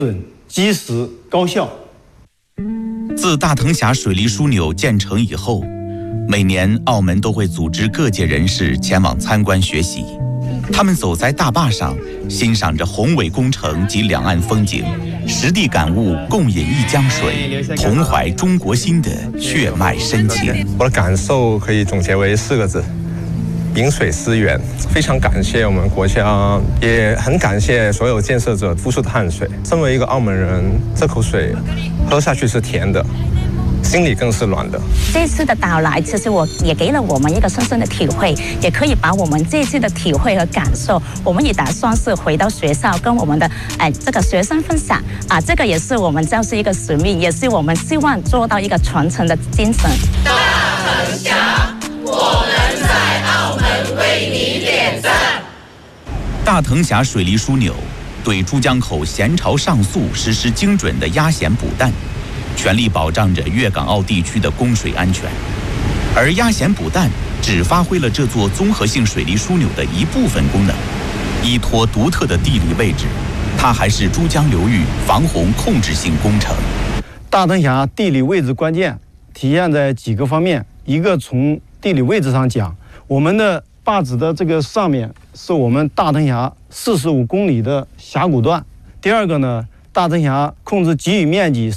准、及时、高效。 自大藤峡水利枢纽建成以后，每年澳门都会组织各界人士前往参观学习。他们走在大坝上，欣赏着宏伟工程及两岸风景，实地感悟共饮一江水，同怀中国心的血脉深情。 我的感受可以总结为4个字：饮水思源。非常感谢我们国家，也很感谢所有建设者付出的汗水。身为一个澳门人，这口水喝下去是甜的，心里更是暖的。 这次的到来，其实也给了我们一个深深的体会，也可以把我们这次的体会和感受，我们也打算是回到学校跟我们的这个学生分享啊，这个也是我们教师一个使命，也是我们希望做到一个传承的精神。 大藤峡，我们在澳门为你点赞。 大藤峡水利枢纽对珠江口咸潮上溯实施精准的压咸补淡，全力保障着粤港澳地区的供水安全。而压咸补淡只发挥了这座综合性水利枢纽的一部分功能，依托独特的地理位置，它还是珠江流域防洪控制性工程。 大藤峡地理位置关键体现在几个方面，一个从地理位置上讲，我们的坝子的这个上面是我们大藤峡45公里的峡谷段。第二个呢，大藤峡控制给予面积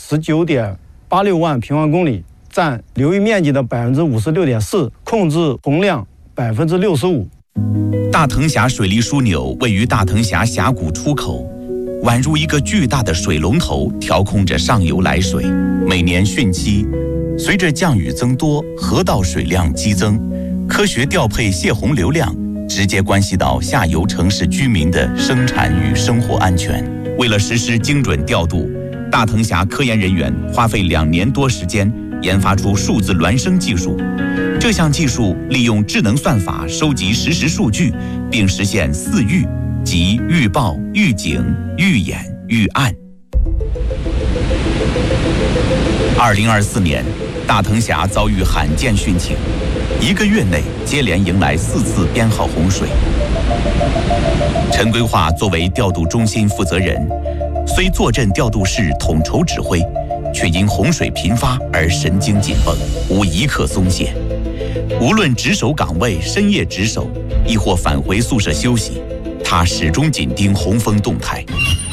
19.86万平方公里，占流域面积的56.4%，控制洪量65%。 大藤峡水利枢纽位于大藤峡峡谷出口，宛如一个巨大的水龙头，调控着上游来水。每年汛期，随着降雨增多，河道水量激增，科学调配泄洪流量，直接关系到下游城市居民的生产与生活安全。为了实施精准调度，大藤峡科研人员花费2年多时间研发出数字孪生技术。这项技术利用智能算法收集实时数据，并实现4预，即预报、预警、预演、预案。2024年，大藤峡遭遇罕见汛情，1个月内接连迎来4次编号洪水。陈规划作为调度中心负责人，虽坐镇调度室统筹指挥，却因洪水频发而神经紧绷，无一刻松懈。无论值守岗位深夜值守，亦或返回宿舍休息，他始终紧盯洪峰动态。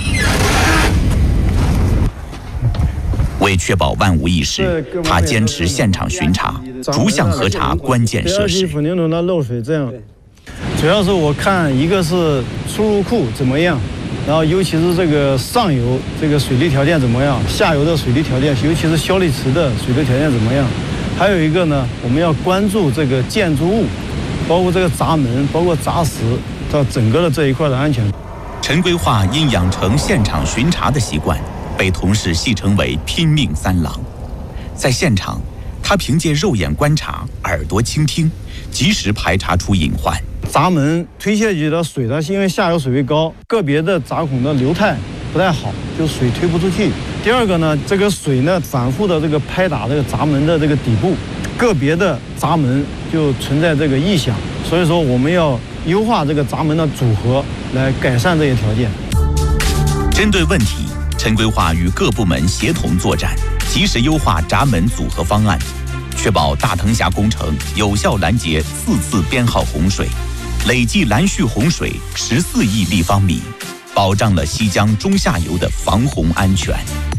为确保万无一失，他坚持现场巡查，逐项核查关键设施。 混凝土的漏水这样，主要是我看一个是出入库怎么样，然后尤其是这个上游这个水利条件怎么样，下游的水利条件，尤其是消力池的水利条件怎么样。还有一个呢，我们要关注这个建筑物，包括这个闸门，包括闸石，到整个的这一块的安全。 陈规划因养成现场巡查的习惯，被同事戏称为“拼命3郎”。在现场，他凭借肉眼观察、耳朵倾听，及时排查出隐患。 闸门推下去的水呢，是因为下游水位高，个别的闸孔的流态不太好，就水推不出去。第二个呢，这个水呢反复的这个拍打这个闸门的这个底部，个别的闸门就存在这个异响，所以说我们要优化这个闸门的组合，来改善这些条件。 针对问题，陈规划与各部门协同作战，及时优化闸门组合方案，确保大藤峡工程有效拦截4次编号洪水，累计拦蓄洪水14亿立方米，保障了西江中下游的防洪安全。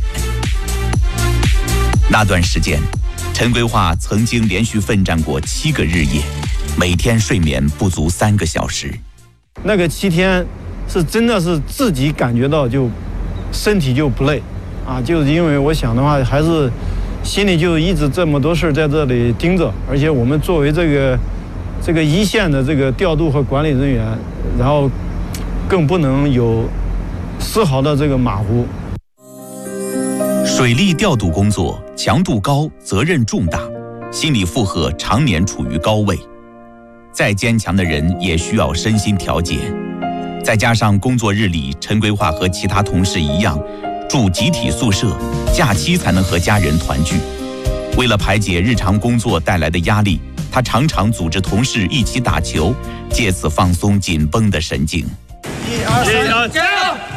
那段时间，陈规划曾经连续奋战过7个日夜，每天睡眠不足3个小时。 那个7天是真的是自己感觉到就身体就不累啊，就是因为我想的话，还是心里就一直这么多事在这里盯着，而且我们作为这个一线的这个调度和管理人员，然后更不能有丝毫的这个马虎。 水利调度工作强度高，责任重大，心理负荷常年处于高位。再坚强的人也需要身心调节。再加上工作日里，陈规划和其他同事一样，住集体宿舍，假期才能和家人团聚。为了排解日常工作带来的压力，他常常组织同事一起打球，借此放松紧绷的神经。 1、2、3，加油！